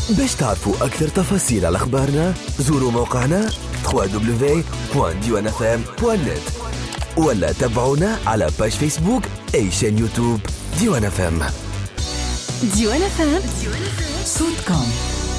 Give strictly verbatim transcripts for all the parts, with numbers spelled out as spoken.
باش تعرفوا أكثر تفاصيل على أخبارنا زوروا موقعنا دبليو دبليو دبليو دوت ديوان اف ام دوت نت ولا تابعونا على باج فيسبوك أي شان يوتيوب ديوان اف ام. ديوان اف ام صوتكم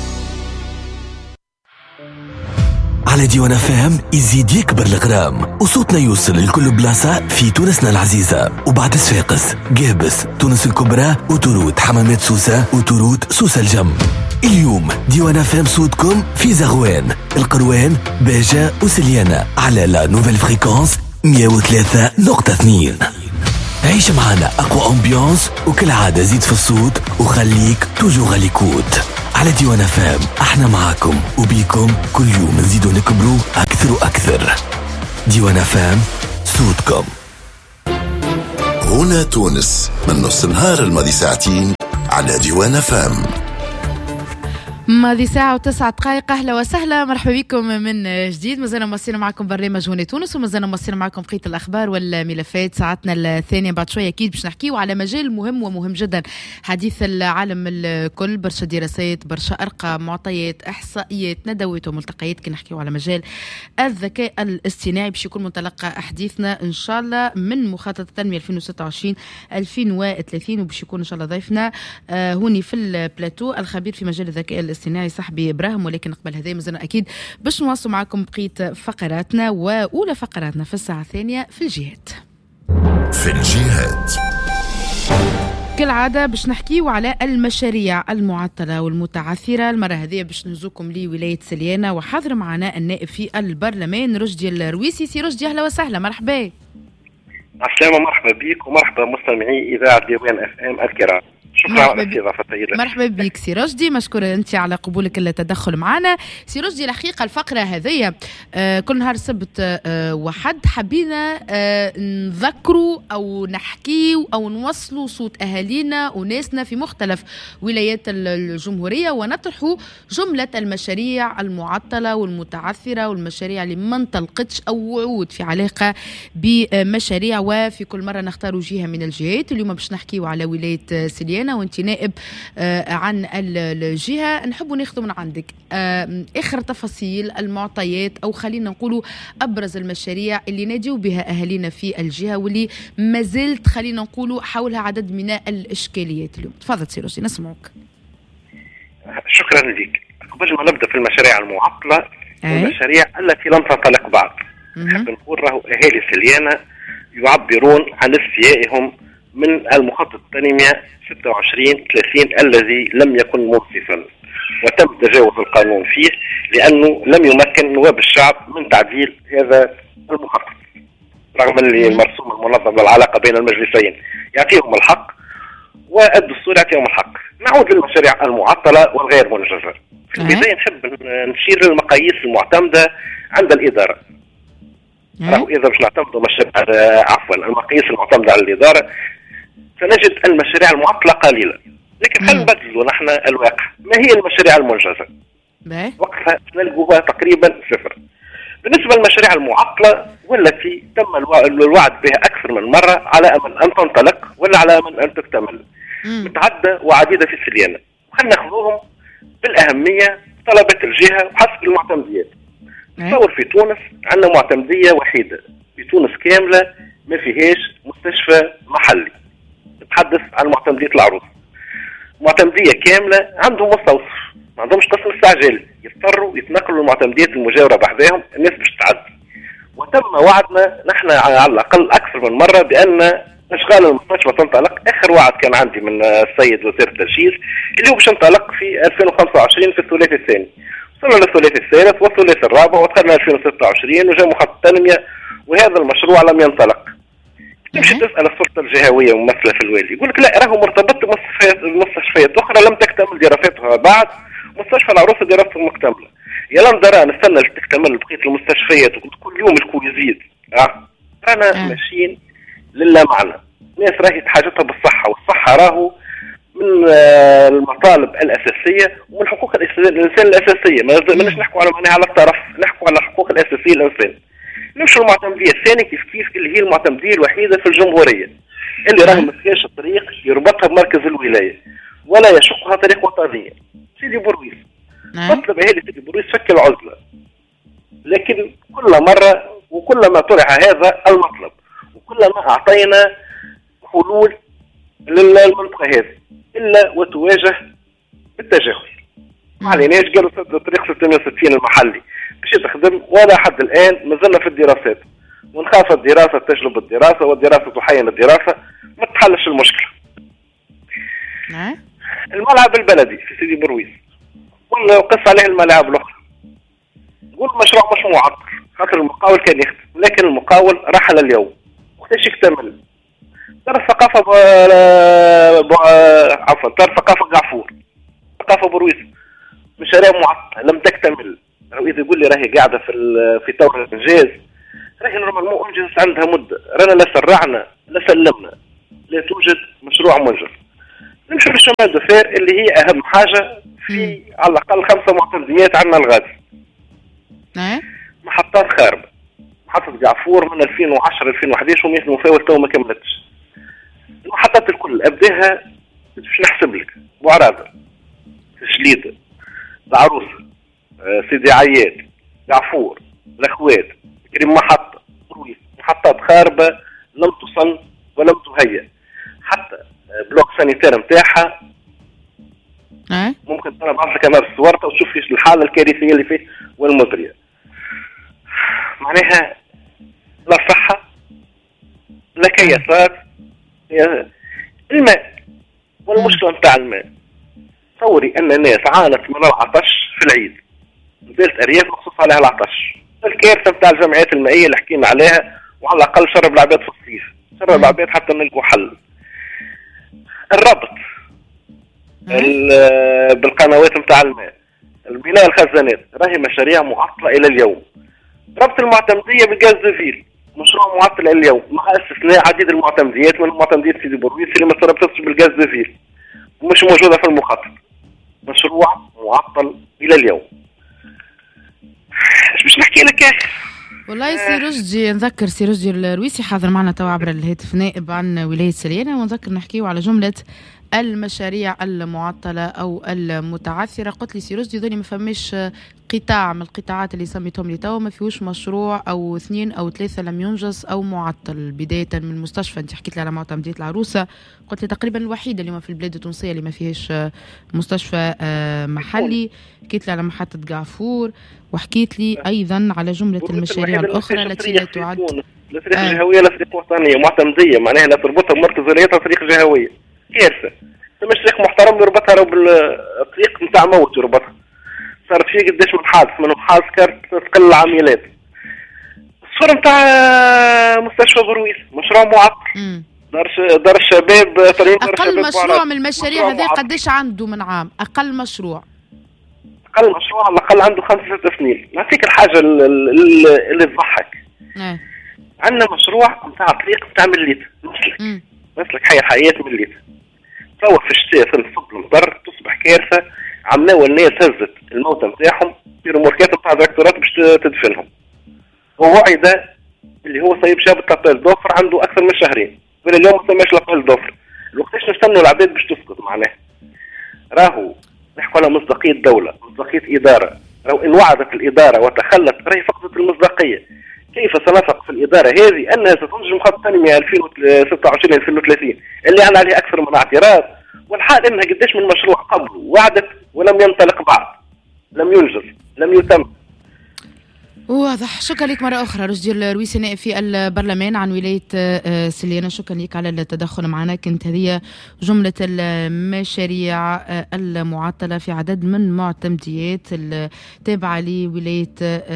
على ديوان اف ام يزيد يكبر الغرام وصوتنا يوصل لكل بلاصة في تونسنا العزيزة وبعد صفاقس قابس تونس الكبرى وتروت حمامات سوسة وتروت سوسة الجم. اليوم ديوان اف ام صوتكم في زغوان القروان باجة وسليانة على لا نوفيل فريكونس مية وثلاثة نقطة اثنين. عيش معنا أقوى أمبيانس وكل عادة زيد في الصوت وخليك توجو غاليكوت. على ديوان اف ام احنا معاكم وبيكم كل يوم نزيدو نكبروا أكثر وأكثر. ديوان اف ام صوتكم. هنا تونس من نص النهار الماضي ساعتين على ديوان اف ام. ماضي ساعة وتسعة دقائق. أهلا وسهلا مرحبا بكم من جديد. مازلنا مواصلين معكم برنامج هنا تونس ومازلنا مواصلين معكم بقية الأخبار والملفات. ساعتنا الثانية بعد شوية أكيد باش نحكيو على مجال مهم ومهم جدا حديث العالم الكل. برشا دراسات برشا أرقام معطيات إحصائيات ندوات وملتقيات كي نحكيو على مجال الذكاء الاصطناعي باش يكون منطلق حديثنا إن شاء الله من مخطط التنمية ألفين وستة وعشرين ألفين وثلاثين وباش يكون إن شاء الله ضيفنا آه هوني في البلاتو الخبير في مجال الذكاء الاصطناعي صاحبي إبراهيم. ولكن قبل هذا مازلنا أكيد باش نواصل معكم بقية فقراتنا وأولى فقراتنا في الساعة الثانية في الجهات. في الجهات كالعادة باش نحكيو على المشاريع المعطلة والمتعثرة. المرة هذه باش نزوكم لولاية سليانة وحاضر معنا النائب في البرلمان رشدي الرويسي. سي رشدي أهلا وسهلا مرحبا. السلام مرحبا بك ومرحبا مستمعي إذاعة ديوان اف ام الكرام. شكرا على الاستضافة الطيبة. مرحبا بك سي رشدي مشكورة أنت على قبولك التدخل معنا. سي رشدي الحقيقة الفقرة هذه آه كل نهار سبت آه وحد حبينا آه نذكروا أو نحكيو أو نوصلوا صوت أهالينا وناسنا في مختلف ولايات الجمهورية ونطرحوا جملة المشاريع المعطلة والمتعثرة والمشاريع اللي ما انطلقتش أو وعود في علاقة بمشاريع. وفي كل مرة نختاروا جهة من الجهات. اليوم باش نحكيو على ولاية سليانة وانت نائب آه عن الجهة. نحب ناخذ من عندك آه اخر تفاصيل المعطيات او خلينا نقولوا ابرز المشاريع اللي ناديوا بها اهالينا في الجهة واللي ما زلت خلينا نقولوا حولها عدد من الاشكاليات. اليوم تفضل سي رشدي نسمعك. شكرا لك. قبل ما نبدا في المشاريع المعطلة والمشاريع التي لم تنطلق بعد نحب نقول راهو اهالي سليانة يعبرون عن استيائهم من المخطط التنمية ستة وعشرين ثلاثين الذي لم يكن منصفا وتم تجاوز القانون فيه لأنه لم يمكن نواب الشعب من تعديل هذا المخطط رغم اللي المرسوم المنظم للعلاقة بين المجلسين يعطيهم الحق والدستور يعطيهم الحق. نعود للمشاريع المعطلة والغير منجزة. في البداية نحب نشير للمقاييس المعتمدة عند الإدارة. راهو إذا مش نعتمدوا مشاريع عفوا المقاييس المعتمدة على الإدارة سنجد المشاريع المعطلة قليلة. لكن خلينا نبدلوا نحن الواقع. ما هي المشاريع المنجزة؟ وقتها نلقوها تقريبا صفر. بالنسبة للمشاريع المعطلة والتي تم الوعد بها أكثر من مرة على أمل أن تنطلق ولا على أمل أن تكتمل متعددة وعديدة في سليانة. وخلنا ناخذوهم بالأهمية طلبة الجهة وحسب المعتمديات. تصور في تونس عندنا معتمدية وحيدة في تونس كاملة ما فيهاش مستشفى محلي. نتحدث عن معتمدية العروس. معتمدية كاملة عندهم مستوصف ما عندهمش قسم استعجالي يضطروا يتنقلوا المعتمديات المجاورة بحذاهم الناس باش تعدي. وتم وعدنا نحن على الأقل أكثر من مرة بأن أشغال المستشفى تنطلق. آخر وعد كان عندي من السيد وزير الترشيد اللي هو باش ينطلق في ألفين وخمسة وعشرين في الثلاث الثاني. وصلنا للثلاث الثالث والثلاث الرابع ودخلنا ألفين وستة وعشرين وجاء مخطط التنمية وهذا المشروع لم ينطلق. تمشي تسأل السلطة الجهوية ممثلة في الوالي يقول لك لا راهو مرتبط بمستشفيات أخرى لم تكتمل دراستها بعد. مستشفى العروس دراسته مكتملة. يا لندرا نستنى تكتمل بقية المستشفيات وكل يوم الكل يزيد. اه رانا أه. ماشيين لله معنا. الناس راهي حاجتها بالصحة والصحة راهو من آه المطالب الأساسية ومن حقوق الإنسان الأساسية. ما نش نحكوا على معناها على الطرف نحكوا على الحقوق الأساسية الإنسان. نمشوا المعتمدية الثانية كيف كيف اللي هي المعتمدية الوحيدة في الجمهورية اللي راهو ما فيهاش الطريق يربطها بمركز الولاية ولا يشقها طريق وطنية. سيدي بورويس مطلب أهالي سيدي بورويس فك العزلة، لكن كل مرة وكلما طرح هذا المطلب وكلما أعطينا حلول للمنطقة هذه إلا وتواجه بالتجاهل. ما عليناش قالوا سد طريق ستمائة وستين المحلي باش تخدم، ولا حد الآن ما زلنا في الدراسات، ونخاف الدراسة تجلب الدراسة والدراسة تحين الدراسة، ما تحلش المشكلة. الملعب البلدي في سيدي بورويس ونقص عليه الملاعب الأخرى، نقول مشروع مش معطل خاطر المقاول كان يخدم، لكن المقاول رحل اليوم وقتاش يكتمل؟ دار الثقافة ب... ب... عفوا دار الثقافة قعفور، ثقافة بورويس مشاريع معطلة لم تكتمل. إذا يقول لي راهي قاعدة في ال... في طور الإنجاز، راهي نورمالمون أنجزت عندها مدة، رانا لا سرعنا لا سلمنا، لا توجد مشروع منجز. نمشي للشمال دفير اللي هي أهم حاجة في على الأقل خمسة معتمديات عندنا الغادي. محطات خاربة، محطة قعفور من ألفين وعشرة ألفين وأحد عشر ومية مفاول تو ما كملتش. المحطات الكل أبداها باش نحسب لك: بوعرادة، جليدة، العروسة، سيدي عياد، قعفور، الأخوات، كريم محطة، بورويس، محطات خاربة لم تصن ولم تهيأ. حتى بلوك سانيتير نتاعها ممكن ترى بعض كمان بالصور وتشوف فيش الحالة الكارثية اللي فيه والمزرية. معناها لا صحة لا كياسات. الماء والمشكلة نتاع الماء، تصوري أن الناس عانت من العطش في العيد، نزلت أرياف مخصوص عليها العطش. الكارثة نتاع الجمعيات المائية اللي حكينا عليها، وعلى الأقل شرب العباد في الصيف، شرب العباد حتى نلقوا حل. الربط بالقنوات نتاع الماء، البناء الخزانات، راهي مشاريع معطلة إلى اليوم. ربط المعتمدية بغاز دو مشروع معطل إلى اليوم، مع استثناء عديد المعتمديات من معتمدية سيدي بورويس اللي ما تربطتش بالغاز دو ومش موجودة في المخطط. مشروع معطل إلى اليوم. ايش باش نحكي لك يا أخي؟ والله سي رشدي، نذكر سي رشدي الرويسي حاضر معنا توا عبر الهاتف، نائب عن ولاية سليانة، ونذكر نحكيو على جملة المشاريع المعطلة أو المتعثرة. قلت لي سي رشدي ذولي ما فماش قطاع من القطاعات اللي سميتهم لي توا ما فيهوش مشروع أو اثنين أو ثلاثة لم ينجز أو معطل. بداية من المستشفى، أنت حكيت لي على معتمدية العروسة، قلت لي تقريبا الوحيدة اللي ما في البلاد التونسية اللي ما فيهاش مستشفى محلي. حكيت لي على محطة قعفور، وحكيت لي أيضا على جملة المشاريع الأخرى التي لا تعد لا طريق آه. جهوية لا طريق وطنية معتمدية، معناها لا تربطها بمركزيتها طريق جهوية. كارثة. مش طريق محترم يربطها لو بالطريق نتاع موت يربطها. صارت فيه قداش من حادث، منهم حادث كانت تقل العمليات. الصورة نتاع مستشفى بورويس مشروع معطل. دار دار الشباب ترميم دار الشباب. أقل مشروع من المشاريع هذه قداش عنده من عام؟ أقل مشروع. أقل مشروع على الأقل عنده خمسة ست سنين. نعطيك الحاجة اللي, اللي تضحك. اه. عندنا مشروع نتاع طريق نتاع مليت مسلك. مسلك حي الحياة مليت. تصور في الشتاء في الصب المطر تصبح كارثة. عملوا الناس هزت الموتى نتاعهم في ريموركات نتاع دكتورات باش تدفنهم. ووعد اللي هو صايب شاب لابيل دوفر عنده أكثر من شهرين. ولا اليوم ما سماش لابيل دوفر. الوقتاش نستنوا العباد باش تسقط معناه. راهو نحكوا على مصداقية دولة، مصداقية إدارة. راهو إن وعدت الإدارة وتخلت راهي فقدت المصداقية. كيف سنثق في الإدارة هذه أنها ستنجم خط تنمية ألفين وستة وعشرين ألفين وثلاثين اللي عنا عليه أكثر من اعتراض، والحال أنها قداش من مشروع قبل وعدت ولم ينطلق بعد، لم ينجز، لم يتم. واضح. شكرا لك مرة أخرى رشدي الرويسي، نائب في البرلمان عن ولاية سليانة. شكرا لك على التدخل معنا. كنت هذه جملة المشاريع المعطلة في عدد من معتمديات التابعة لولاية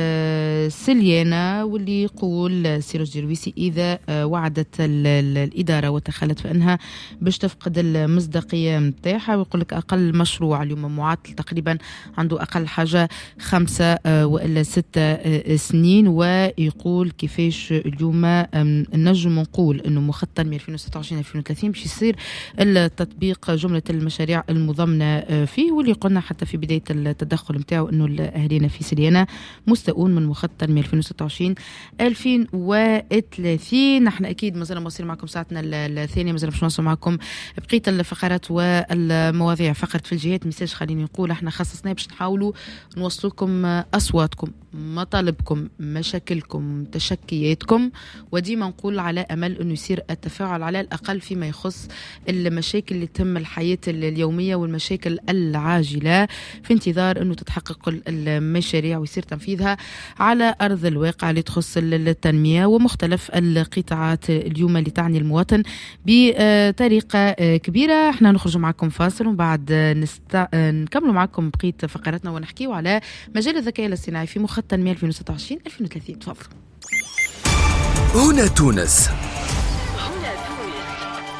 سليانة، واللي يقول سي رشدي الرويسي إذا وعدت الإدارة وتخلت فإنها باش تفقد المصداقية متاعها. ويقول لك أقل مشروع اليوم معطل تقريبا عنده أقل حاجة خمسة وإلا ستة سنين، ويقول كيفاش اليوم نجم نقول انه مخطط التنميه ألفين وستة وعشرين ألفين وثلاثين باش يصير التطبيق جمله المشاريع المضمنه فيه، واللي قلنا حتى في بدايه التدخل نتاعو انه الاهالينا في سليانه مستؤون من مخطط التنميه ألفين وستة وعشرين ألفين وثلاثين. نحن اكيد مازال مواصلين معكم ساعتنا الثانيه، مازال باش نوصل معكم بقيه الفقرات والمواضيع. فقره في الجهات ميساج خليني نقول احنا خصصناه باش نحاولوا نوصل لكم اصواتكم، مطالبكم، مشاكلكم، تشكياتكم، وديما نقول على امل انه يصير التفاعل على الاقل فيما يخص المشاكل اللي تم الحياه اليوميه والمشاكل العاجله، في انتظار انه تتحقق المشاريع ويصير تنفيذها على ارض الواقع اللي تخص التنميه ومختلف القطاعات اليوم اللي تعني المواطن بطريقه كبيره. احنا نخرج معكم فاصل ومن بعد نست... نكملوا معكم بقيه فقراتنا ونحكيوا على مجال الذكاء الاصطناعي في مخطط التنميه ألفين وستة وعشرين ألفين وثلاثين. تفضلوا. هنا تونس